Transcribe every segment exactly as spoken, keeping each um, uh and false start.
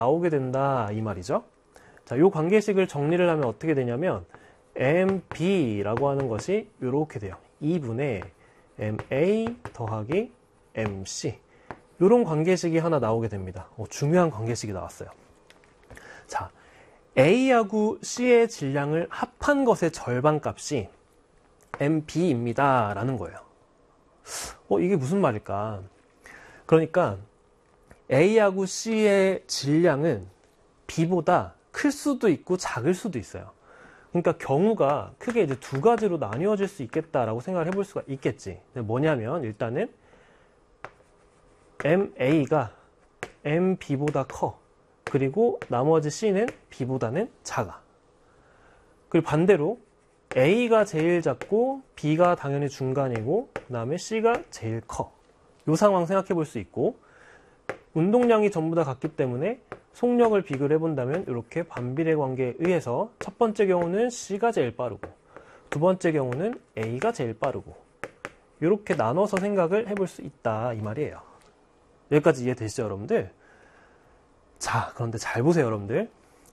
나오게 된다 이 말이죠. 자, 요 관계식을 정리를 하면 어떻게 되냐면 엠비라고 하는 것이 이렇게 돼요. 이분의 엠에이 더하기 엠씨, 이런 관계식이 하나 나오게 됩니다. 어, 중요한 관계식이 나왔어요. 자, A하고 C의 질량을 합한 것의 절반값이 엠비입니다 라는 거예요. 어, 이게 무슨 말일까? 그러니까 A하고 C의 질량은 B보다 클 수도 있고 작을 수도 있어요. 그러니까 경우가 크게 이제 두 가지로 나뉘어질 수 있겠다라고 생각을 해볼 수가 있겠지. 뭐냐면 일단은 엠에이가 엠비보다 커. 그리고 나머지 C는 B보다는 작아. 그리고 반대로 A가 제일 작고 B가 당연히 중간이고 그 다음에 C가 제일 커. 이 상황 생각해 볼 수 있고, 운동량이 전부 다 같기 때문에 속력을 비교를 해본다면 이렇게 반비례 관계에 의해서 첫 번째 경우는 C가 제일 빠르고 두 번째 경우는 A가 제일 빠르고, 이렇게 나눠서 생각을 해볼 수 있다 이 말이에요. 여기까지 이해되시죠 여러분들? 자, 그런데 잘 보세요 여러분들.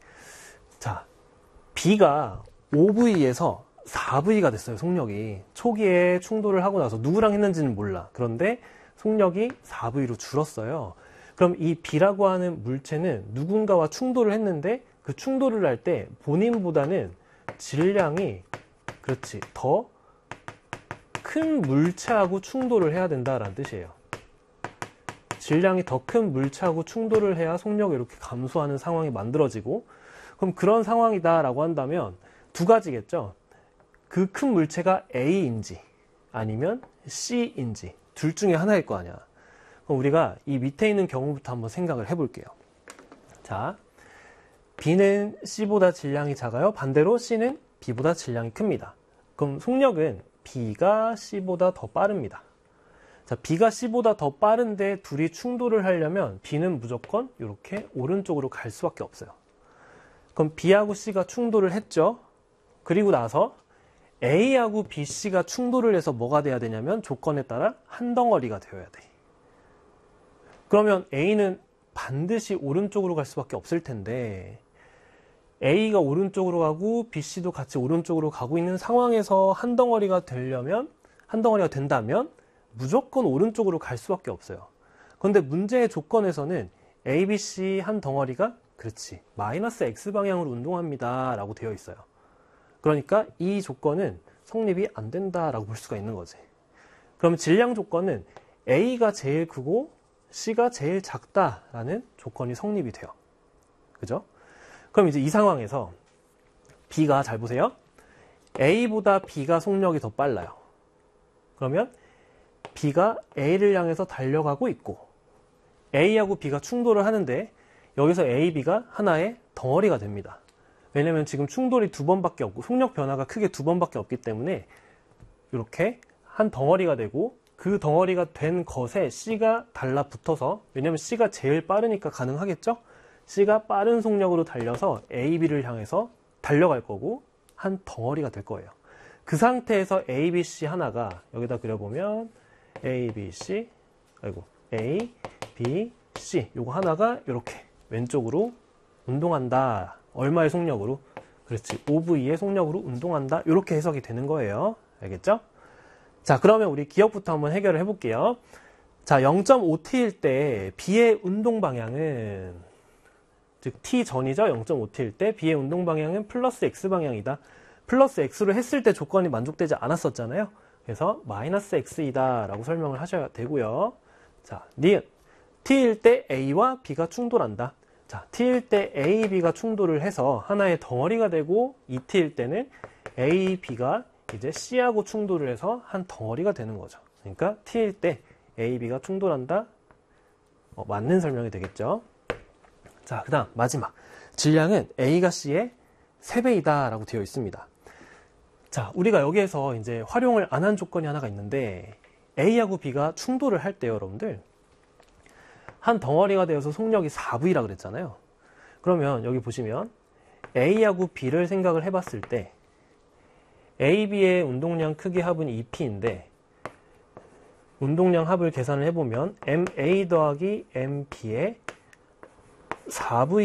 자, B가 오 브이에서 사 브이가 됐어요. 속력이 초기에 충돌을 하고 나서 누구랑 했는지는 몰라. 그런데 속력이 사 브이로 줄었어요. 그럼 이 B라고 하는 물체는 누군가와 충돌을 했는데 그 충돌을 할 때 본인보다는 질량이, 그렇지, 더 큰 물체하고 충돌을 해야 된다라는 뜻이에요. 질량이 더 큰 물체하고 충돌을 해야 속력이 이렇게 감소하는 상황이 만들어지고, 그럼 그런 상황이다라고 한다면 두 가지겠죠. 그 큰 물체가 A인지 아니면 C인지 둘 중에 하나일 거 아니야. 그럼 우리가 이 밑에 있는 경우부터 한번 생각을 해볼게요. 자, B는 C보다 질량이 작아요. 반대로 C는 B보다 질량이 큽니다. 그럼 속력은 B가 C보다 더 빠릅니다. 자, B가 C보다 더 빠른데 둘이 충돌을 하려면 B는 무조건 이렇게 오른쪽으로 갈 수밖에 없어요. 그럼 B하고 C가 충돌을 했죠. 그리고 나서 A하고 B, C가 충돌을 해서 뭐가 돼야 되냐면 조건에 따라 한 덩어리가 되어야 돼. 그러면 A는 반드시 오른쪽으로 갈 수밖에 없을 텐데 A가 오른쪽으로 가고 B, C도 같이 오른쪽으로 가고 있는 상황에서 한 덩어리가 되려면, 한 덩어리가 된다면 무조건 오른쪽으로 갈 수밖에 없어요. 그런데 문제의 조건에서는 A, B, C 한 덩어리가, 그렇지, 마이너스 X 방향으로 운동합니다 라고 되어 있어요. 그러니까 이 조건은 성립이 안 된다라고 볼 수가 있는 거지. 그러면 질량 조건은 A가 제일 크고 C가 제일 작다라는 조건이 성립이 돼요. 그죠? 그럼 이제 이 상황에서 B가, 잘 보세요. A보다 B가 속력이 더 빨라요. 그러면 B가 A를 향해서 달려가고 있고 A하고 B가 충돌을 하는데 여기서 A, B가 하나의 덩어리가 됩니다. 왜냐면 지금 충돌이 두 번밖에 없고 속력 변화가 크게 두 번밖에 없기 때문에 이렇게 한 덩어리가 되고, 그 덩어리가 된 것에 C가 달라붙어서, 왜냐면 C가 제일 빠르니까 가능하겠죠? C가 빠른 속력으로 달려서 A, B를 향해서 달려갈 거고 한 덩어리가 될 거예요. 그 상태에서 A, B, C 하나가 여기다 그려보면 A, B, C, 아이고 A, B, C 요거 하나가 이렇게 왼쪽으로 운동한다. 얼마의 속력으로? 그렇지, 오 브이의 속력으로 운동한다. 이렇게 해석이 되는 거예요. 알겠죠? 자, 그러면 우리 기억부터 한번 해결을 해볼게요. 자, 영 점 오 티일 때 B의 운동 방향은, 즉 T 전이죠. 영 점 오 티일 때 B의 운동 방향은 플러스 X 방향이다. 플러스 X로 했을 때 조건이 만족되지 않았었잖아요. 그래서 마이너스 X이다 라고 설명을 하셔야 되고요. 자, 니은 T일 때 A와 B가 충돌한다. 자, T일 때 A, B가 충돌을 해서 하나의 덩어리가 되고, 이 티일 때는 A, B가 이제 C하고 충돌을 해서 한 덩어리가 되는 거죠. 그러니까 T일 때 A, B가 충돌한다. 어, 맞는 설명이 되겠죠. 자, 그 다음 마지막. 질량은 A가 C의 세 배이다 라고 되어 있습니다. 자, 우리가 여기에서 이제 활용을 안 한 조건이 하나가 있는데, A하고 B가 충돌을 할 때요, 여러분들. 한 덩어리가 되어서 속력이 사 브이라 그랬잖아요. 그러면 여기 보시면 A하고 B를 생각을 해봤을 때 A, B의 운동량 크기 합은 이 피인데 운동량 합을 계산을 해보면 엠에이 더하기 엠비의 사 브이